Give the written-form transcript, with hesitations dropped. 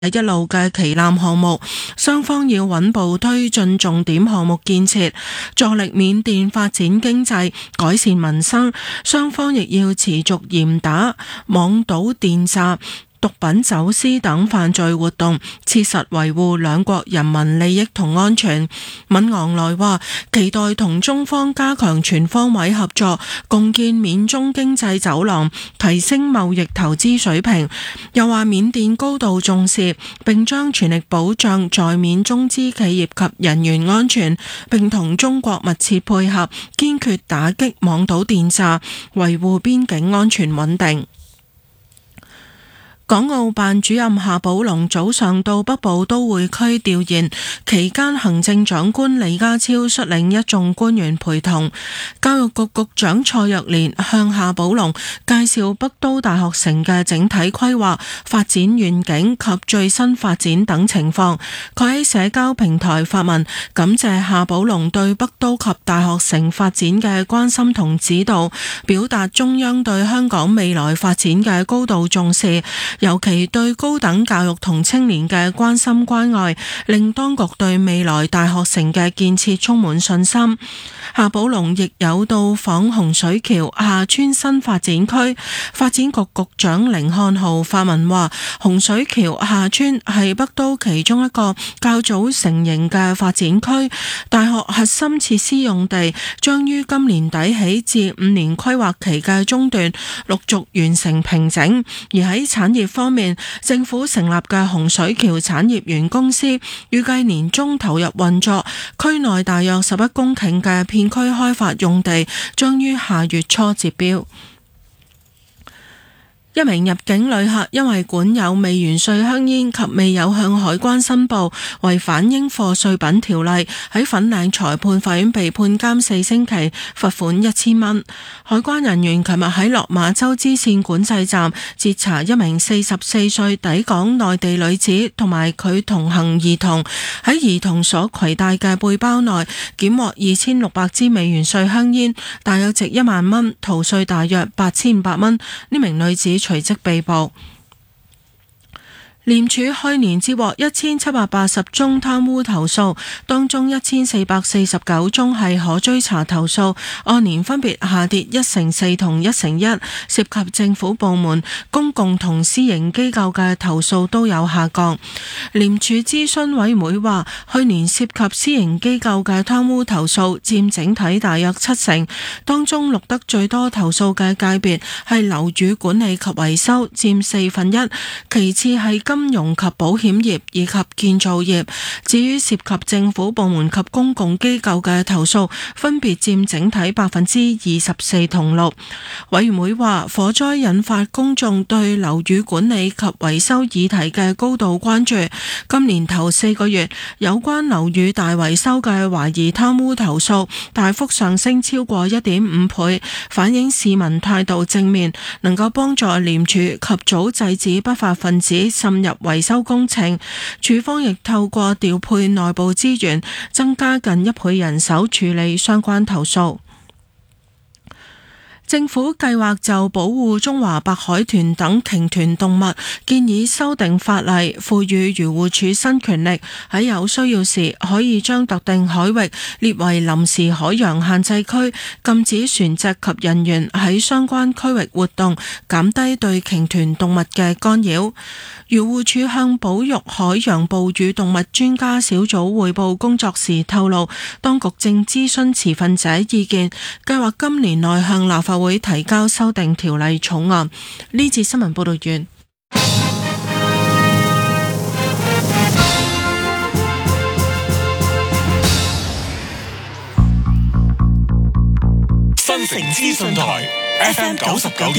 一路嘅旗艦項目，雙方要穩步推進重點項目建設，助力緬甸發展經濟、改善民生。雙方亦要持續嚴打網賭電詐、毒品走私等犯罪活動，切實維護兩國人民利益同安全。敏昂萊話期待同中方加強全方位合作，共建緬中經濟走廊，提升貿易投資水平。又話緬甸高度重視，並將全力保障在緬中資企業及人員安全，並同中國密切配合，堅決打擊網賭電詐，維護邊境安全穩定。港澳辦主任夏寶龍早上到北部都會區調研，期間行政長官李家超率領一眾官員陪同。教育局局長蔡若蓮向夏寶龍介紹北都大學城嘅整體規劃、發展願景及最新發展等情況。佢喺社交平台發文感謝夏寶龍對北都及大學城發展嘅關心同指導，表達中央對香港未來發展嘅高度重視，尤其對高等教育同青年嘅關心關愛，令當局對未來大學城嘅建設充滿信心。夏寶龍亦有到訪洪水橋廈村新發展區，發展局局長甯漢豪發文話，洪水橋廈村係北都其中一個較早成型嘅發展區，大學核心設施用地將於今年底起至5年規劃期嘅中段陸續完成平整。而喺產業方面，政府成立嘅洪水橋產業園公司預計年中投入運作，區內大約11公頃嘅片區開發用地將於下月初截標。一名入境旅客因為管有未完稅香煙及未有向海關申報，違反應課稅品條例，喺粉嶺裁判法院被判監4星期，罰款1000蚊。海關人員琴日喺落馬洲支線管制站截查一名44歲抵港內地女子同埋佢同行兒童，喺兒童所攜帶嘅背包內檢獲2600支未完稅香煙，大約值1萬蚊，逃稅大約8500蚊。呢名女子隨即被捕。廉署去年接獲1780宗貪污投訴，當中1449宗係可追查投訴，按年分別下跌1%同1%，涉及政府部門、公共同私營機構嘅投訴都有下降。廉署諮詢委員會話，去年涉及私營機構嘅貪污投訴佔整體大約70%，當中錄得最多投訴嘅界別係樓宇管理及維修，佔1/4，其次係金融及保險業以及建造業。至於涉及政府部門及公共機構嘅投訴，分別佔整體24%同6%。委員會話，火災引發公眾對樓宇管理及維修議題嘅高度關注。今年頭4個月，有關樓宇大維修嘅懷疑貪污投訴大幅上升超過1.5倍，反映市民態度正面，能夠幫助廉署及早制止不法分子滲入維修工程。署方亦透過調配內部資源，增加近1倍人手處理相關投訴。政府計劃就保護中華白海豚等鯨豚動物，建議修訂法例，賦予漁護署新權力，喺有需要時可以將特定海域列為臨時海洋限制區，禁止船隻及人員喺相關區域活動，減低對鯨豚動物嘅干擾。漁護署向保育海洋哺乳動物專家小組匯報工作時透露，當局正諮詢持份者意見，計劃今年內向立法會提交修訂條例草案。呢節新聞報道完。 新城資訊台 FM 99.9